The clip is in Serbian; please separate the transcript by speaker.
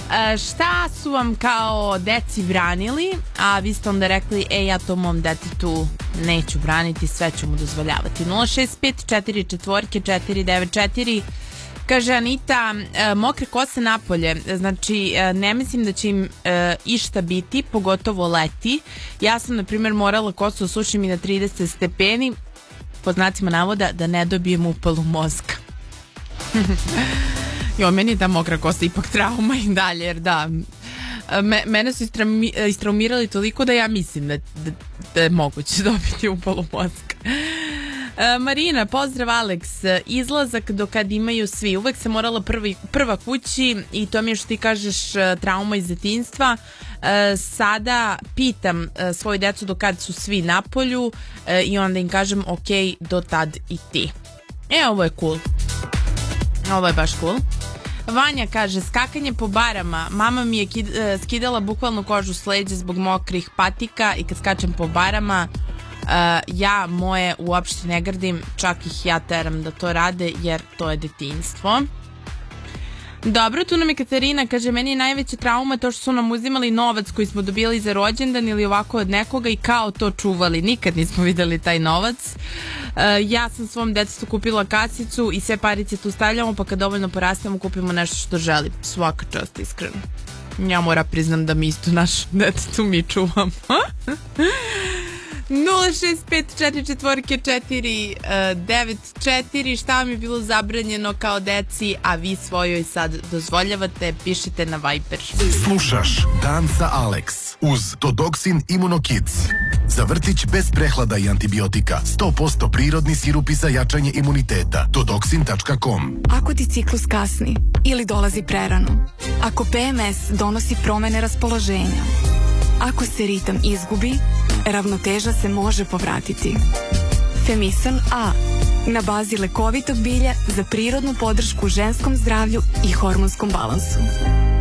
Speaker 1: Šta su vam kao deci branili, a vi ste onda rekli, ja to mom detetu neću braniti, sve ću mu dozvoljavati. 065444994. Kaže Anita, mokre kose napolje, znači ne mislim da će im išta biti, pogotovo leti. Ja sam, na primjer, morala kosu sušim i na 30 stepeni, po znacima navoda, da ne dobijem upalu mozga. Jo, meni je ta mokra kosa ipak trauma i dalje, jer da, mene su istraumirali toliko da ja mislim da je moguće dobiti upalu mozga. Marina, pozdrav Aleks, izlazak do kad imaju svi, uvek sam morala prva kući i to mi je što ti kažeš trauma iz detinjstva. Sada pitam svoju decu do kad su svi na polju i onda im kažem ok, do tad i ti. Ovo je cool. Ovo je baš cool. Vanja kaže, skakanje po barama, mama mi je skidala bukvalno kožu s leđa zbog mokrih patika i kad skačem po barama ja moje uopšte ne grdim, čak ih ja teram da to rade jer to je detinjstvo. Dobro, tu nam je Katarina, kaže, meni je najveća trauma to što su nam uzimali novac koji smo dobili za rođendan ili ovako od nekoga i kao to čuvali, nikad nismo videli taj novac. Ja sam svom detetu kupila kasicu i sve parice tu stavljamo, pa kad dovoljno porastemo kupimo nešto što želi. Svaka čast, iskreno. Ja moram priznam da mi isto naš detetu mi čuvamo. 065444994. Šta vam je bilo zabranjeno kao deci, a vi svojoj sad dozvoljavate, pišite na Viber.
Speaker 2: Slušaš Dan sa Alex uz Todoksin Immunokids. Za vrtić bez prehlada i antibiotika. 100% prirodni sirupi za jačanje imuniteta. Todoksin.com.
Speaker 3: Ako ti ciklus kasni ili dolazi prerano, ako PMS donosi promene raspoloženja, ako se ritam izgubi, ravnoteža se može povratiti. Femisan A, na bazi lekovitog bilja za prirodnu podršku ženskom zdravlju i hormonskom balansu.